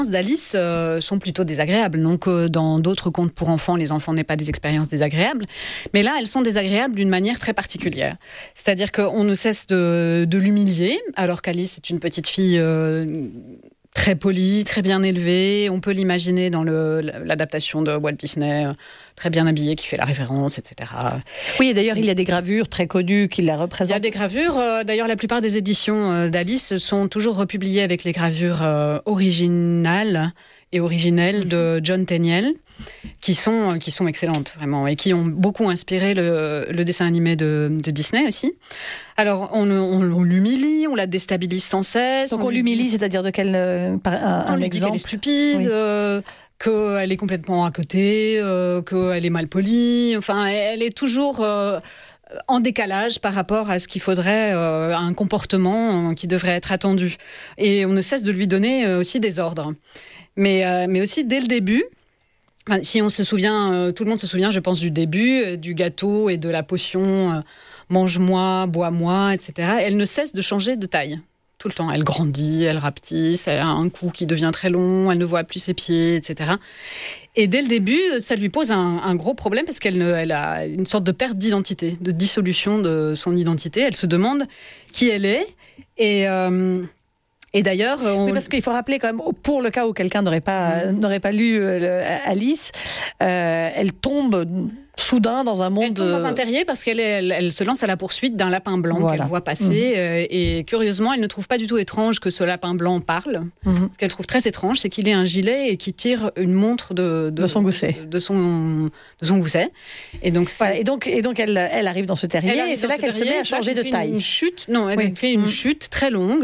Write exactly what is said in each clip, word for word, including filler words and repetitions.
d'Alice euh, sont plutôt désagréables. Non que dans d'autres contes pour enfants, les enfants n'aient pas des expériences désagréables. Mais là, elles sont désagréables d'une manière très particulière. C'est-à-dire qu'on ne cesse de, de l'humilier, alors qu'Alice est une petite fille euh, très polie, très bien élevée. On peut l'imaginer dans le, l'adaptation de Walt Disney, euh, très bien habillée, qui fait la référence, et cetera. Oui, et d'ailleurs, il y a des gravures très connues qui la représentent. Il y a des gravures. Euh, d'ailleurs, la plupart des éditions euh, d'Alice sont toujours republiées avec les gravures euh, originales et originelles de John Tenniel, qui sont, qui sont excellentes, vraiment, et qui ont beaucoup inspiré le, le dessin animé de, de Disney aussi. Alors, on, on, on l'humilie, on la déstabilise sans cesse. Donc, on, on l'humilie, dit... c'est-à-dire de quel euh, par, un, on un lui exemple. dit qu'elle est stupide, oui. euh, qu'elle est complètement à côté, euh, qu'elle est mal polie. Enfin, elle est toujours euh, en décalage par rapport à ce qu'il faudrait, euh, à un comportement qui devrait être attendu. Et on ne cesse de lui donner euh, aussi des ordres. Mais, euh, mais aussi, dès le début, enfin, si on se souvient, euh, tout le monde se souvient, je pense, du début, euh, du gâteau et de la potion euh, « mange-moi, bois-moi », et cetera. Elle ne cesse de changer de taille. Tout le temps, elle grandit, elle rapetisse, elle a un cou qui devient très long, elle ne voit plus ses pieds, et cetera. Et dès le début, ça lui pose un, un gros problème parce qu'elle ne, elle a une sorte de perte d'identité, de dissolution de son identité. Elle se demande qui elle est et... Euh, Et d'ailleurs, on... oui, parce qu'il faut rappeler quand même, pour le cas où quelqu'un n'aurait pas mmh. n'aurait pas lu euh, Alice, euh, elle tombe soudain dans un monde. Elle tombe dans un terrier parce qu'elle est, elle, elle se lance à la poursuite d'un lapin blanc voilà. qu'elle voit passer. Mmh. Euh, et curieusement, elle ne trouve pas du tout étrange que ce lapin blanc parle. Mmh. Ce qu'elle trouve très étrange, c'est qu'il ait un gilet et qu'il tire une montre de, de, de son gousset. De, de, son, de son gousset. Et donc, voilà, et donc, et donc elle, elle arrive dans ce terrier et c'est là qu'elle se met à changer de taille. Une chute, non, elle oui. fait une mmh. chute très longue.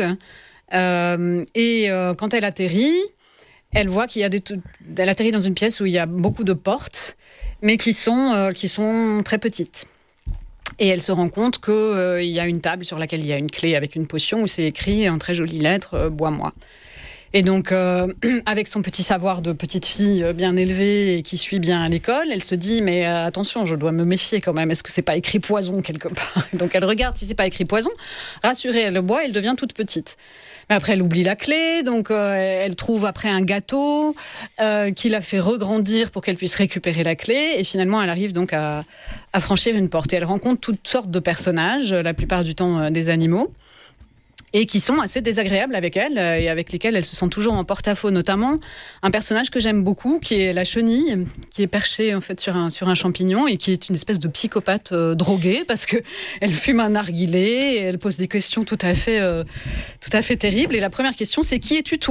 Euh, et euh, quand elle atterrit, elle voit qu'il y a des... Elle atterrit dans une pièce où il y a beaucoup de portes, mais qui sont, euh, qui sont très petites. Et elle se rend compte qu'il euh, y a une table sur laquelle il y a une clé avec une potion où c'est écrit en très jolies lettres euh, « Bois-moi ». Et donc, euh, avec son petit savoir de petite fille bien élevée et qui suit bien à l'école, elle se dit « Mais euh, attention, je dois me méfier quand même. Est-ce que c'est pas écrit poison quelque part ?» Donc, elle regarde si c'est pas écrit poison. Rassurée, elle le boit et elle devient toute petite. Mais après, elle oublie la clé, donc euh, elle trouve après un gâteau euh, qui la fait regrandir pour qu'elle puisse récupérer la clé. Et finalement, elle arrive donc à, à franchir une porte. Et elle rencontre toutes sortes de personnages, la plupart du temps euh, des animaux, et qui sont assez désagréables avec elle euh, et avec lesquels elle se sent toujours en porte-à-faux. Notamment un personnage que j'aime beaucoup, qui est la chenille, qui est perchée en fait sur un, sur un champignon et qui est une espèce de psychopathe euh, droguée parce qu'elle fume un narguilé et elle pose des questions tout à fait, euh, tout à fait terribles. Et la première question, c'est « Qui es-tu, toi ?»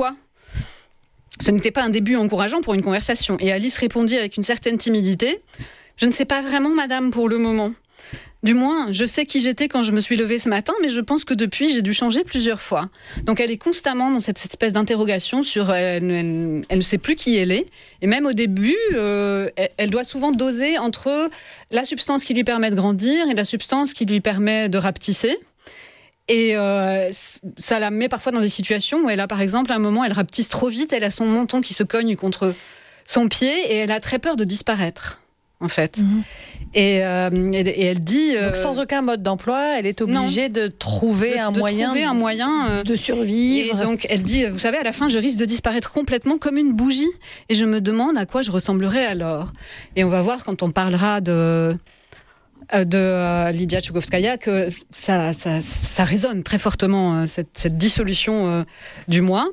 Ce n'était pas un début encourageant pour une conversation. Et Alice répondit avec une certaine timidité « Je ne sais pas vraiment, madame, pour le moment. Du moins, je sais qui j'étais quand je me suis levée ce matin, mais je pense que depuis, j'ai dû changer plusieurs fois. » Donc, elle est constamment dans cette espèce d'interrogation sur... Elle, elle, elle ne sait plus qui elle est. Et même au début, euh, elle, elle doit souvent doser entre la substance qui lui permet de grandir et la substance qui lui permet de rapetisser. Et euh, ça la met parfois dans des situations où elle a, par exemple, à un moment, elle rapetisse trop vite, elle a son menton qui se cogne contre son pied et elle a très peur de disparaître. En fait. Mmh. Et, euh, et, et elle dit... Euh, Donc sans aucun mode d'emploi, elle est obligée non, de trouver de, un de moyen, trouver un moyen euh, de survivre. Et donc elle dit, vous savez, à la fin, je risque de disparaître complètement comme une bougie. Et je me demande à quoi je ressemblerai alors. Et on va voir quand on parlera de... de euh, Lydia Tchoukovskaya, que ça, ça, ça résonne très fortement, euh, cette, cette dissolution euh, du moi.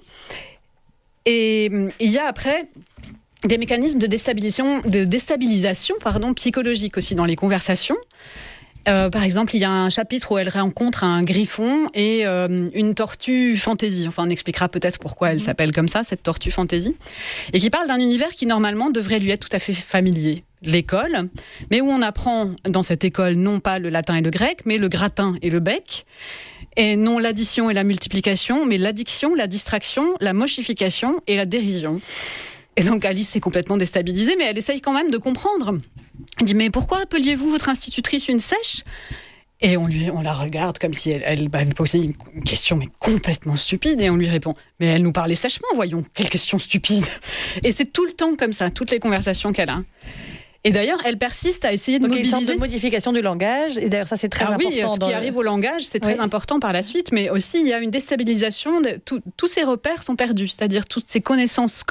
Et il y a après... des mécanismes de déstabilisation, de déstabilisation pardon, psychologique aussi dans les conversations. Euh, par exemple, il y a un chapitre où elle rencontre un griffon et euh, une tortue fantaisie. Enfin, on expliquera peut-être pourquoi elle s'appelle comme ça, cette tortue fantaisie. Et qui parle d'un univers qui, normalement, devrait lui être tout à fait familier. L'école, mais où on apprend dans cette école non pas le latin et le grec, mais le gratin et le bec. Et non l'addition et la multiplication, mais l'addiction, la distraction, la mochification et la dérision. Et donc Alice est complètement déstabilisée, mais elle essaye quand même de comprendre. Elle dit « Mais pourquoi appeliez-vous votre institutrice une sèche ?» Et on, lui, on la regarde comme si elle, elle, elle posait une question mais complètement stupide, et on lui répond « Mais elle nous parlait sèchement, voyons, quelle question stupide !» Et c'est tout le temps comme ça, toutes les conversations qu'elle a. Et d'ailleurs, elle persiste à essayer de Donc, mobiliser. il y a une sorte de modification du langage. Et d'ailleurs, ça, c'est très ah important. Oui, ce dans qui le... arrive au langage, c'est très oui. important par la suite. Mais aussi, il y a une déstabilisation. De, tout, tous ces repères sont perdus. C'est-à-dire toutes ces connaissances